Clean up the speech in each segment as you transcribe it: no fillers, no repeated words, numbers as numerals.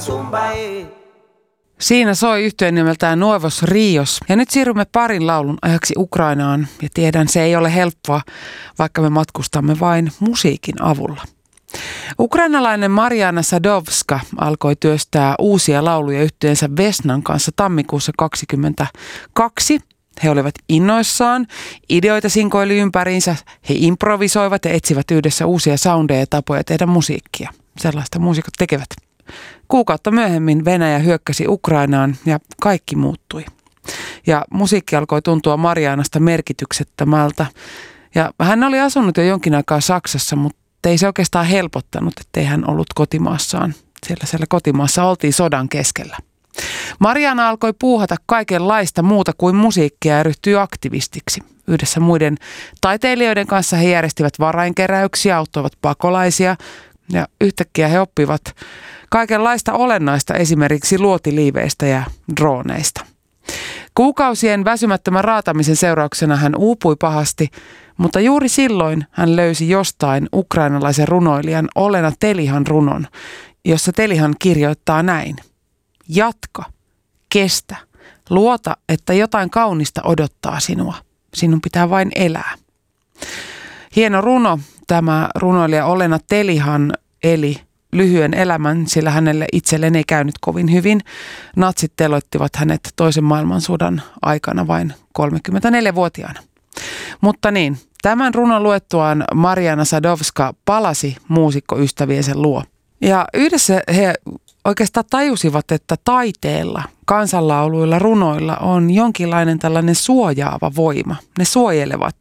Siinä soi yhtye nimeltään Nuevos Rios. Ja nyt siirrymme parin laulun ajaksi Ukrainaan. Ja tiedän, se ei ole helppoa, vaikka me matkustamme vain musiikin avulla. Ukrainalainen Mariana Sadowska alkoi työstää uusia lauluja yhtyeensä Vesnan kanssa tammikuussa 2022. He olivat innoissaan, ideoita sinkoili ympäriinsä, he improvisoivat ja etsivät yhdessä uusia soundeja ja tapoja tehdä musiikkia. Sellaista muusikot tekevät. Kuukautta myöhemmin Venäjä hyökkäsi Ukrainaan ja kaikki muuttui. Ja musiikki alkoi tuntua Marianasta merkityksettömältä. Ja hän oli asunut jo jonkin aikaa Saksassa, mutta ei se oikeastaan helpottanut, ettei hän ollut kotimaassaan. Siellä kotimaassa oltiin sodan keskellä. Mariana alkoi puuhata kaikenlaista muuta kuin musiikkia ja ryhtyi aktivistiksi. Yhdessä muiden taiteilijoiden kanssa he järjestivät varainkeräyksiä, auttoivat pakolaisia ja yhtäkkiä he oppivat kaikenlaista olennaista esimerkiksi luotiliiveistä ja drooneista. Kuukausien väsymättömän raatamisen seurauksena hän uupui pahasti, mutta juuri silloin hän löysi jostain ukrainalaisen runoilijan Olena Telihan runon, jossa Telihan kirjoittaa näin. Jatka, kestä, luota, että jotain kaunista odottaa sinua. Sinun pitää vain elää. Hieno runo. Tämä runoilija Olena Telihan eli lyhyen elämän, sillä hänelle itselleen ei käynyt kovin hyvin. Natsit teloittivat hänet toisen maailmansodan aikana vain 34-vuotiaana. Mutta niin, tämän runon luettuaan Mariana Sadowska palasi muusikkoystäviensä luo. Ja yhdessä he oikeastaan tajusivat, että taiteella, kansanlauluilla, runoilla on jonkinlainen tällainen suojaava voima. Ne suojelevat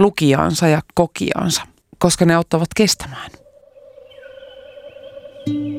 lukijaansa ja kokijaansa, koska ne auttavat kestämään.